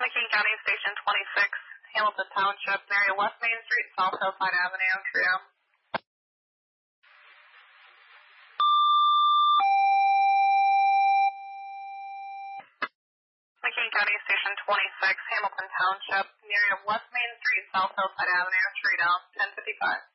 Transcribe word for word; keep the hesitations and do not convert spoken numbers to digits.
McKean County Station twenty-six, Hamilton Township, area West Main Street, South Hillside Avenue, Trio. McKean County Station twenty-six, Hamilton Township, area West Main Street, South Hillside Avenue, Tree down, ten fifty-five.